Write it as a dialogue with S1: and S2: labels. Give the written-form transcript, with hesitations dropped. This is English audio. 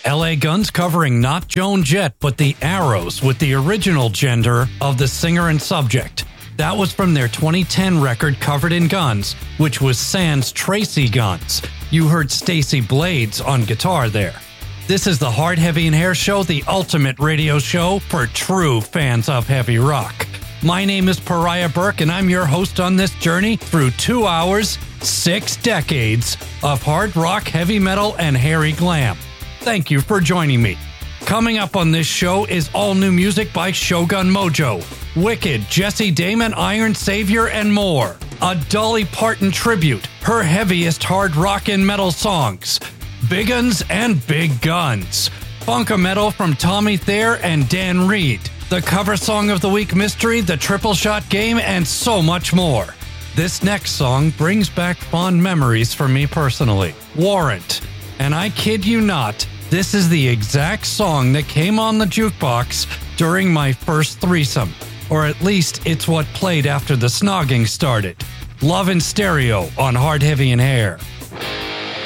S1: LA Guns covering not Joan Jett, but the Arrows with the original gender of the singer and subject. That was from their 2010 record Covered in Guns, which was sans Tracy Guns. You heard Stacey Blades on guitar there. This is the Hard, Heavy, and Hair Show, the ultimate radio show for true fans of heavy rock. My name is Pariah Burke, and I'm your host on this journey through 2 hours, 6 decades of hard rock, heavy metal, and hairy glam. Thank you for joining me. Coming up on this show is all new music by Shogun Mojo, Wicked, Jesse Damon, Iron Savior, and more. A Dolly Parton tribute, her heaviest hard rock and metal songs. Big Uns and Big Guns. Funk-a-Metal from Tommy Thayer and Dan Reed. The cover song of the week mystery, the Triple Shot Game, and so much more. This next song brings back fond memories for me personally. Warrant. And I kid you not, this is the exact song that came on the jukebox during my first threesome. Or at least it's what played after the snogging started. Love in Stereo on Hard, Heavy, and Hair.